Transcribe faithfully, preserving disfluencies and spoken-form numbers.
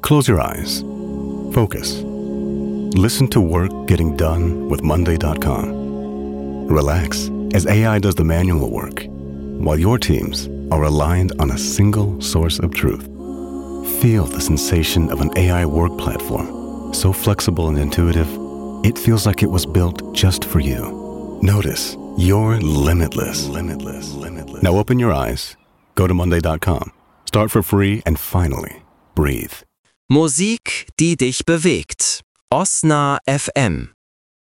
Close your eyes. Focus. Listen to work getting done with Monday dot com. Relax as A I does the manual work, while your teams are aligned on a single source of truth. Feel the sensation of an A I work platform, so flexible and intuitive, it feels like it was built just for you. Notice you're limitless, limitless, limitless. Now open your eyes, go to Monday dot com, start for free, and finally, breathe. Musik, die dich bewegt. Osna F M